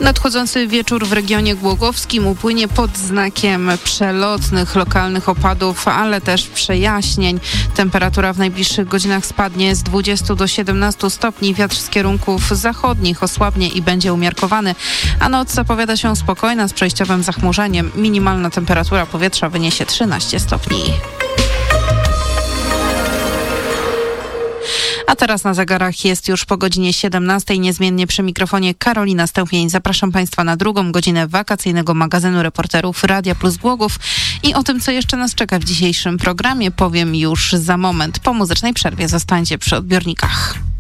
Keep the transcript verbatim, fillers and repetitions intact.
Nadchodzący wieczór w regionie głogowskim upłynie pod znakiem przelotnych lokalnych opadów, ale też przejaśnień. Temperatura w najbliższych godzinach spadnie z dwudziestu do siedemnastu stopni. Wiatr z kierunków zachodnich osłabnie i będzie umiarkowany, a noc zapowiada się spokojna z przejściowym zachmurzeniem. Minimalna temperatura powietrza wyniesie trzynaście stopni. A teraz na zegarach jest już po godzinie siedemnastej. Niezmiennie przy mikrofonie Karolina Stępień. Zapraszam Państwa na drugą godzinę wakacyjnego magazynu reporterów Radia Plus Głogów. I o tym, co jeszcze nas czeka w dzisiejszym programie, powiem już za moment. Po muzycznej przerwie zostańcie przy odbiornikach.